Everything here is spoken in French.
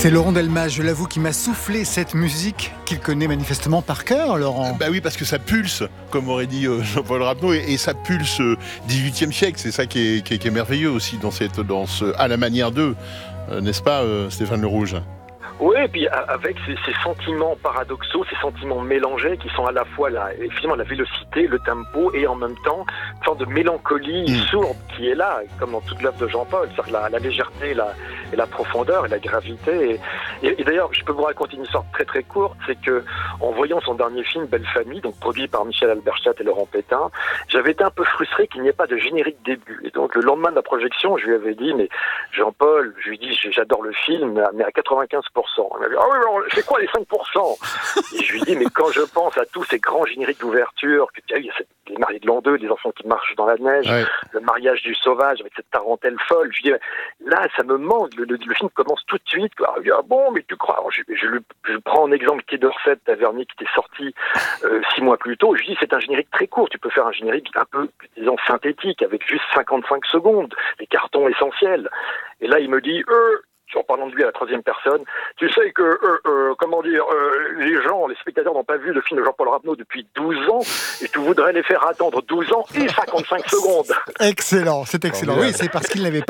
C'est Laurent Delmas, je l'avoue, qui m'a soufflé cette musique qu'il connaît manifestement par cœur, Laurent. Bah oui, parce que ça pulse, comme aurait dit Jean-Paul Rapneau, et ça pulse 18e siècle. C'est ça qui est merveilleux aussi dans à la manière d'eux, n'est-ce pas, Stéphane Le Rouge ? Oui, et puis avec ces sentiments paradoxaux, ces sentiments mélangés qui sont à la fois effectivement la vélocité, le tempo et en même temps une sorte de mélancolie sourde qui est là, comme dans toute l'œuvre de Jean-Paul, c'est-à-dire la légèreté et la profondeur et la gravité. Et d'ailleurs, je peux vous raconter une histoire très très courte, c'est que en voyant son dernier film Belle Famille, donc produit par Michel Alberstadt et Laurent Pétain, j'avais été un peu frustré qu'il n'y ait pas de générique début. Et donc le lendemain de la projection, je lui avais dit, mais Jean-Paul, je lui dis, j'adore le film, mais à 95%. Il m'a dit, ah oui, mais c'est quoi les 5%? Et je lui dis, mais quand je pense à tous ces grands génériques d'ouverture, que tu as eu, les mariés de l'an 2, les enfants qui marchent dans la neige, ouais, le mariage du sauvage avec cette tarentelle folle, je lui dis, là, ça me manque, le film commence tout de suite, quoi. Il dit, ah bon, mais tu crois? Alors, je prends en exemple Quai d'Orsay de Tavernier qui était sorti 6 mois plus tôt, je lui dis, c'est un générique très court, tu peux faire un générique un peu, disons, synthétique, avec juste 55 secondes, des cartons essentiels. Et là, il me dit, en parlant de lui à la troisième personne, tu sais que, les spectateurs n'ont pas vu le film de Jean-Paul Rapneau depuis 12 ans, et tu voudrais les faire attendre 12 ans et 55 secondes. Excellent, c'est excellent. Oui, c'est parce qu'il n'avait pas